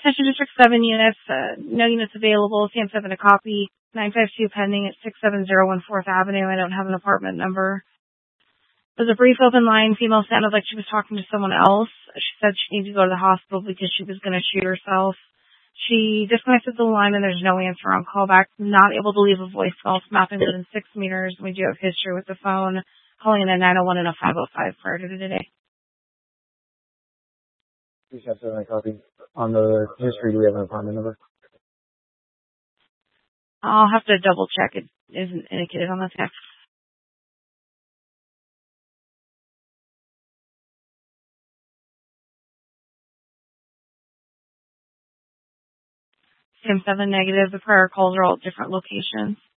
Attention District 7 units, no units available. CM7 a copy. 952 pending at 67014th Avenue. I don't have an apartment number. There's a brief open line. Female sounded like she was talking to someone else. She said she needed to go to the hospital because she was going to shoot herself. She disconnected the line and there's no answer on callback. Not able to leave a voicemail. Mapping within 6 meters. We do have history with the phone. Calling in a 901 and a 505 prior to today. Please have a copy. On the history, do we have an apartment number? I'll have to double check. It isn't indicated on the text. CM7 negative. The prior calls are all at different locations.